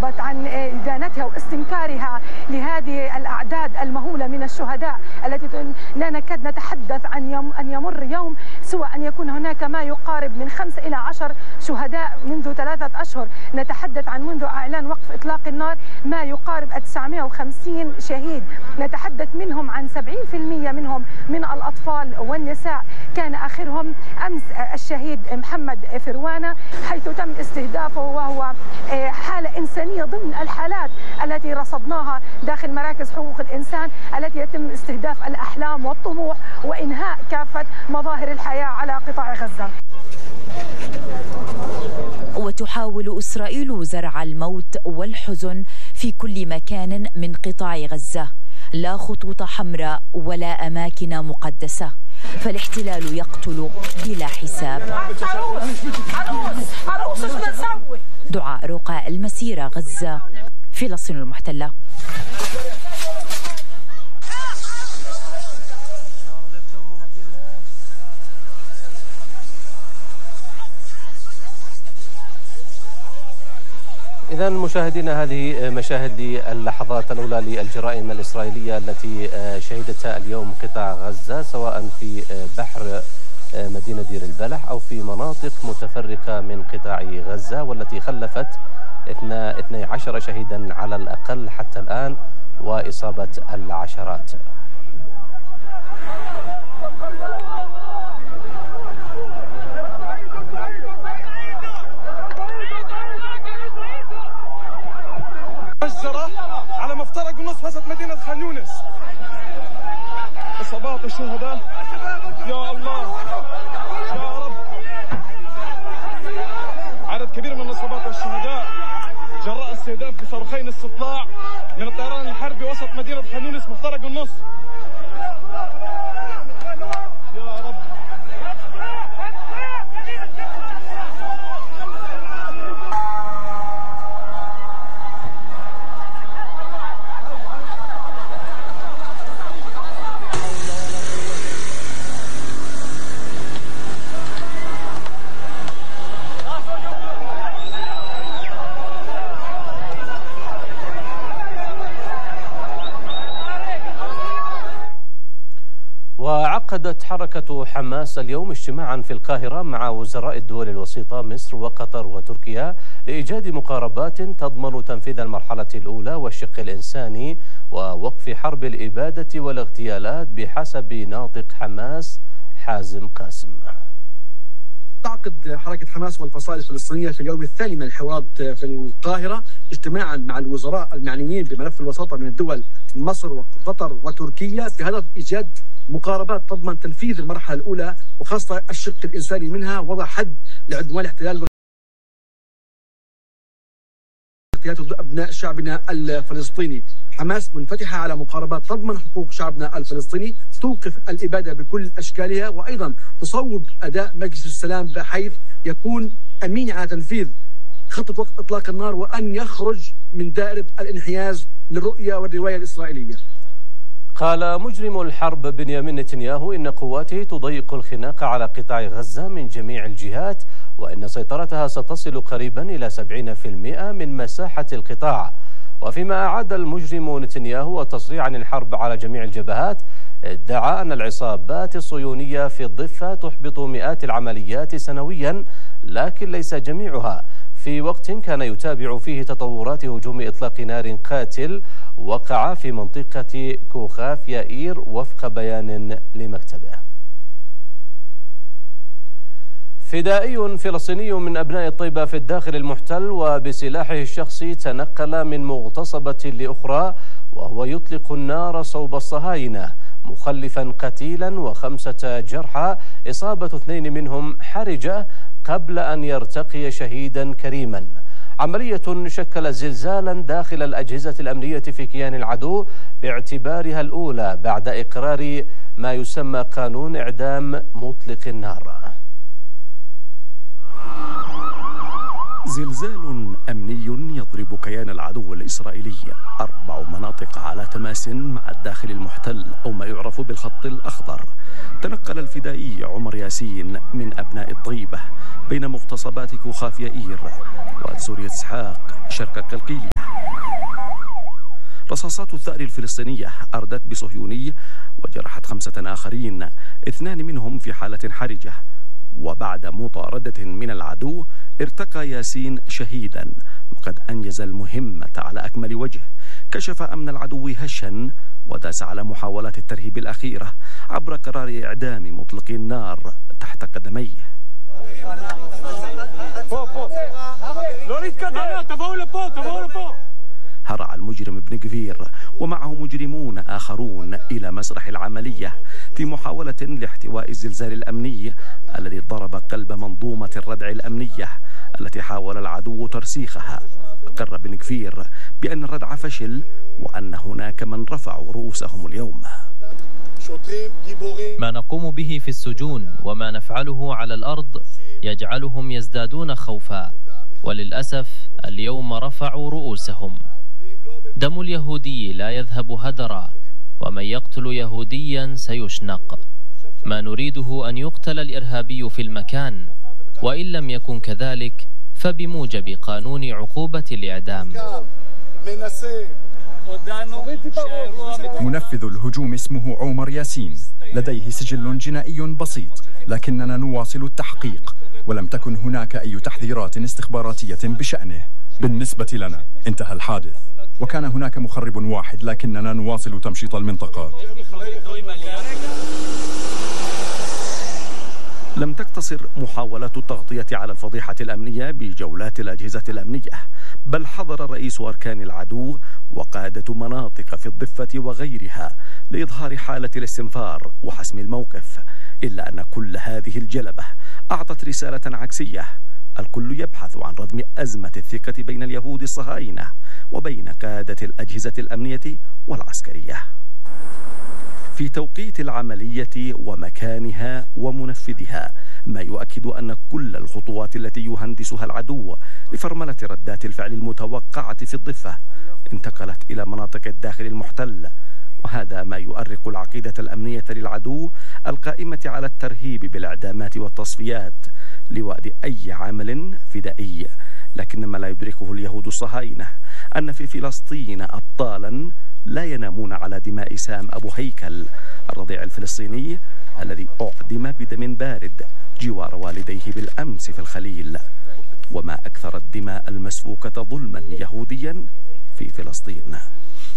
عبت عن إدانتها واستنكارها لهذه الأعداد المهولة من الشهداء التي لا نكاد نتحدث عن أن يمر يوم سوى أن يكون هناك ما يقارب من 5 إلى 10 شهداء منذ 3 أشهر. نتحدث عن منذ إعلان وقف إطلاق النار ما يقارب 950 شهيد، نتحدث منهم عن 70% منهم من الأطفال والنساء. كان آخرهم أمس الشهيد محمد فروانة، حيث تم استهدافه وهو حالة إنسانية ضمن الحالات التي رصدناها داخل مراكز حقوق الإنسان التي يتم استهداف الأحلام والطموح وإنهاء كافة مظاهر الحياة على قطاع غزة. وتحاول إسرائيل زرع الموت والحزن في كل مكان من قطاع غزة، لا خطوط حمراء ولا أماكن مقدسة، فالاحتلال يقتل بلا حساب. دعاء رقى، المسيرة، غزة، فلسطين المحتلة. إذا مشاهدينا، هذه مشاهد اللحظات الأولى للجرائم الإسرائيلية التي شهدتها اليوم قطاع غزة، سواء في بحر مدينة دير البلح أو في مناطق متفرقة من قطاع غزة، والتي خلفت 12 شهيدا على الأقل حتى الآن وإصابة العشرات. على مفترق ونصف وسط مدينة خان يونس. إصابات الشهداء يا الله يا رب، عدد كبير من إصابات الشهداء جراء استهداف بصاروخين استطلاع من الطيران الحربي وسط مدينة خان يونس مفترق النص. يا رب. عقدت حركة حماس اليوم اجتماعا في القاهرة مع وزراء الدول الوسيطة مصر وقطر وتركيا لإيجاد مقاربات تضمن تنفيذ المرحلة الأولى والشق الإنساني ووقف حرب الإبادة والاغتيالات بحسب ناطق حماس حازم قاسم. تعقد حركة حماس والفصائل الفلسطينية في اليوم الثاني من الحوارات في القاهرة اجتماعا مع الوزراء المعنيين بملف الوساطة من الدول مصر وقطر وتركيا بهدف إيجاد مقاربات تضمن تنفيذ المرحلة الأولى وخاصة الشق الإنساني منها، وضع حد لعدوان الاحتلال واغتيالات ضد أبناء شعبنا الفلسطيني. حماس منفتحة على مقاربات تضمن حقوق شعبنا الفلسطيني، توقف الإبادة بكل أشكالها، وأيضا تصوب أداء مجلس السلام بحيث يكون أمين على تنفيذ خطة وقف إطلاق النار وأن يخرج من دائرة الانحياز للرؤية والرواية الإسرائيلية. قال مجرم الحرب بنيامين نتنياهو إن قواته تضيق الخناق على قطاع غزة من جميع الجهات، وإن سيطرتها ستصل قريبا إلى 70% من مساحة القطاع. وفيما أعاد المجرم نتنياهو التصريح عن الحرب على جميع الجبهات، ادعى أن العصابات الصهيونية في الضفة تحبط مئات العمليات سنويا، لكن ليس جميعها، في وقت كان يتابع فيه تطورات هجوم إطلاق نار قاتل وقع في منطقة كوخاف يائير وفق بيان لمكتبه. فدائي فلسطيني من أبناء الطيبة في الداخل المحتل وبسلاحه الشخصي تنقل من مغتصبة لأخرى وهو يطلق النار صوب الصهاينة، مخلفا قتيلا و5 جرحى، إصابة 2 منهم حرجة قبل أن يرتقي شهيدا كريما. عملية شكلت زلزالا داخل الأجهزة الأمنية في كيان العدو باعتبارها الأولى بعد إقرار ما يسمى قانون إعدام مطلق النار. زلزال أمني يضرب كيان العدو الإسرائيلي، 4 مناطق على تماس مع الداخل المحتل أو ما يعرف بالخط الأخضر. تنقل الفدائي عمر ياسين من أبناء الطيبة بين مغتصبات كوخاف يائير وسورية إسحاق شرق قلقيلية. رصاصات الثأر الفلسطينية أردت بصهيوني وجرحت 5 آخرين، 2 منهم في حالة حرجة. وبعد مطاردة من العدو ارتقى ياسين شهيدا وقد أنجز المهمة على أكمل وجه. كشف أمن العدو هشا وداس على محاولات الترهيب الأخيرة عبر قرار إعدام مطلق النار تحت قدميه. هرع المجرم بن كفير ومعه مجرمون آخرون إلى مسرح العملية في محاولة لاحتواء الزلزال الأمني الذي ضرب قلب منظومة الردع الأمنية التي حاول العدو ترسيخها. قرر بن كفير بأن الردع فشل وأن هناك من رفعوا رؤوسهم اليوم. ما نقوم به في السجون وما نفعله على الأرض يجعلهم يزدادون خوفا، وللأسف اليوم رفعوا رؤوسهم. دم اليهودي لا يذهب هدرا، ومن يقتل يهوديا سيشنق. ما نريده أن يقتل الإرهابي في المكان، وإن لم يكن كذلك فبموجب قانون عقوبة الإعدام. منفذ الهجوم اسمه عمر ياسين، لديه سجل جنائي بسيط، لكننا نواصل التحقيق ولم تكن هناك أي تحذيرات استخباراتية بشأنه. بالنسبة لنا انتهى الحادث وكان هناك مخرب واحد، لكننا نواصل تمشيط المنطقة. لم تقتصر محاولات التغطية على الفضيحة الأمنية بجولات الأجهزة الأمنية، بل حضر رئيس أركان العدو وقادة مناطق في الضفة وغيرها لإظهار حالة الاستنفار وحسم الموقف. إلا أن كل هذه الجلبة أعطت رسالة عكسية. الكل يبحث عن ردم أزمة الثقة بين اليهود الصهاينة وبين قادة الأجهزة الأمنية والعسكرية. في توقيت العملية ومكانها ومنفذها، ما يؤكد أن كل الخطوات التي يهندسها العدو لفرملة ردات الفعل المتوقعة في الضفة انتقلت إلى مناطق الداخل المحتل، وهذا ما يؤرق العقيدة الأمنية للعدو القائمة على الترهيب بالإعدامات والتصفيات لوأد أي عمل فدائي. لكن ما لا يدركه اليهود الصهاينة أن في فلسطين أبطالا لا ينامون على دماء سام أبو هيكل الرضيع الفلسطيني الذي أعدم بدم بارد جوار والديه بالأمس في الخليل. وما أكثر الدماء المسفوكة ظلما يهوديا في فلسطين.